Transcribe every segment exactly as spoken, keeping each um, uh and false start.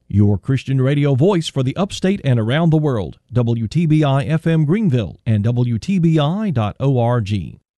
your Christian radio voice for the upstate and around the world. W T B I F M Greenville and W T B I dot org.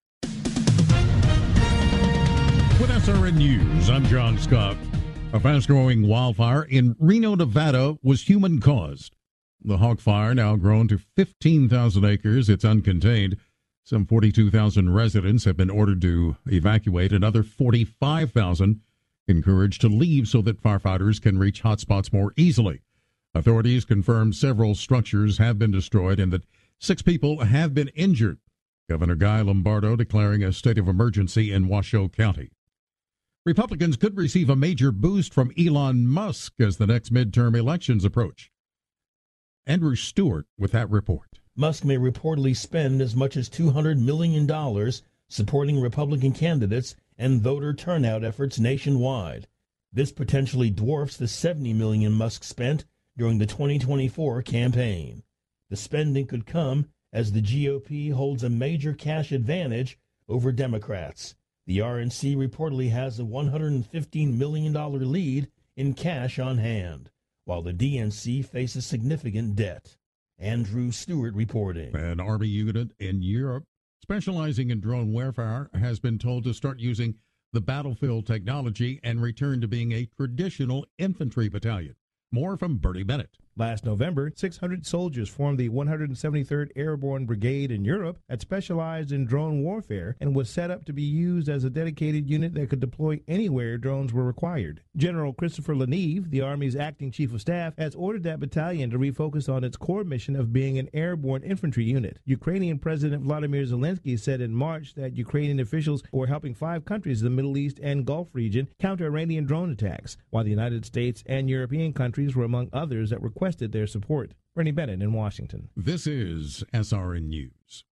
With S R N News, I'm John Scott. A fast-growing wildfire in Reno, Nevada was human-caused. The Hawk Fire, now grown to fifteen thousand acres, it's uncontained. Some forty-two thousand residents have been ordered to evacuate. Another forty-five thousand encouraged to leave so that firefighters can reach hotspots more easily. Authorities confirmed several structures have been destroyed and that six people have been injured. Governor Guy Lombardo declaring a state of emergency in Washoe County. Republicans could receive a major boost from Elon Musk as the next midterm elections approach. Andrew Stewart with that report. Musk may reportedly spend as much as two hundred million dollars supporting Republican candidates and voter turnout efforts nationwide. This potentially dwarfs the seventy million dollars Musk spent during the twenty twenty-four campaign. The spending could come as the G O P holds a major cash advantage over Democrats. The R N C reportedly has a one hundred fifteen million dollars lead in cash on hand, while the D N C faces significant debt. Andrew Stewart reporting. An Army unit in Europe specializing in drone warfare has been told to start using the battlefield technology and return to being a traditional infantry battalion. More from Bernie Bennett. Last November, six hundred soldiers formed the one hundred seventy-third Airborne Brigade in Europe that specialized in drone warfare and was set up to be used as a dedicated unit that could deploy anywhere drones were required. General Christopher Leneve, the Army's acting chief of staff, has ordered that battalion to refocus on its core mission of being an airborne infantry unit. Ukrainian President Vladimir Zelensky said in March that Ukrainian officials were helping five countries in the Middle East and Gulf region counter Iranian drone attacks, while the United States and European countries were among others that requested their support. Bernie Bennett in Washington. This is S R N News.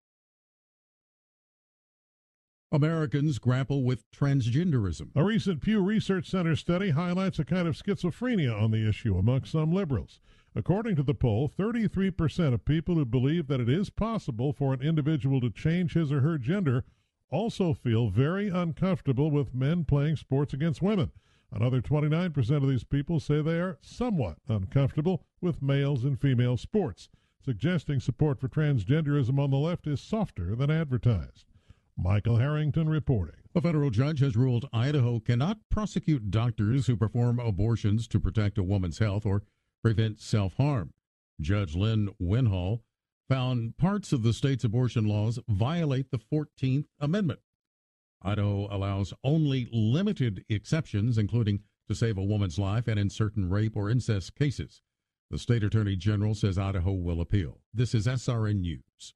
Americans grapple with transgenderism. A recent Pew Research Center study highlights a kind of schizophrenia on the issue among some liberals. According to the poll, thirty-three percent of people who believe that it is possible for an individual to change his or her gender also feel very uncomfortable with men playing sports against women. Another twenty-nine percent of these people say they are somewhat uncomfortable with males and female sports, suggesting support for transgenderism on the left is softer than advertised. Michael Harrington reporting. A federal judge has ruled Idaho cannot prosecute doctors who perform abortions to protect a woman's health or prevent self-harm. Judge Lynn Winhall found parts of the state's abortion laws violate the fourteenth Amendment. Idaho allows only limited exceptions, including to save a woman's life and in certain rape or incest cases. The state attorney general says Idaho will appeal. This is S R N News.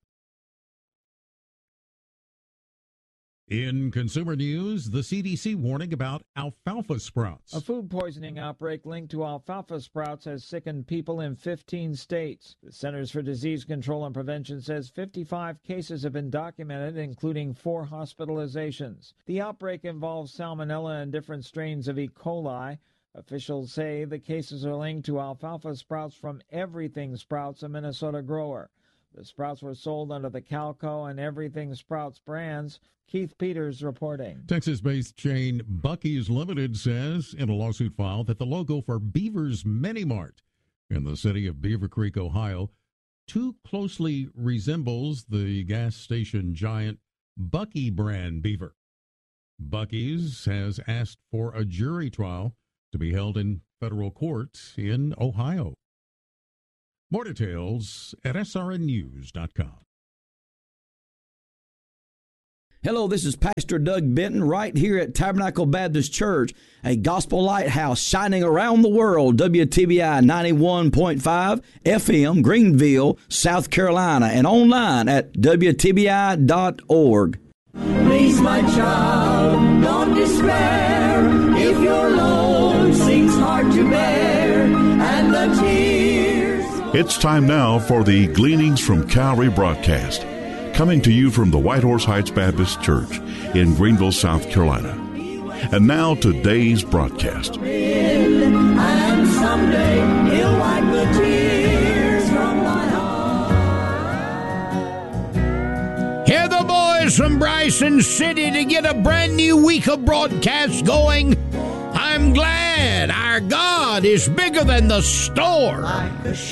In consumer news, the C D C warning about alfalfa sprouts. A food poisoning outbreak linked to alfalfa sprouts has sickened people in fifteen states. The Centers for Disease Control and Prevention says fifty-five cases have been documented, including four hospitalizations. The outbreak involves salmonella and different strains of E. coli. Officials say the cases are linked to alfalfa sprouts from Everything Sprouts, a Minnesota grower. The sprouts were sold under the Calco and Everything Sprouts brands. Keith Peters reporting. Texas-based chain Buc-ee's Limited says in a lawsuit filed that the logo for Beaver's Mini Mart in the city of Beaver Creek, Ohio, too closely resembles the gas station giant Buc-ee brand Beaver. Buc-ee's has asked for a jury trial to be held in federal court in Ohio. More details at S R N news dot com. Hello, this is Pastor Doug Benton right here at Tabernacle Baptist Church, a gospel lighthouse shining around the world. W T B I ninety-one point five F M, Greenville, South Carolina, and online at W T B I dot org. Please, my child, don't despair. If your load seems hard to bear, and the tears... It's time now for the Gleanings from Calvary broadcast, coming to you from the White Horse Heights Baptist Church in Greenville, South Carolina. And now today's broadcast. And someday he'll wipe the tears from my heart. Hear the boys from Bryson City to get a brand new week of broadcasts going. I'm I'm glad our God is bigger than the store.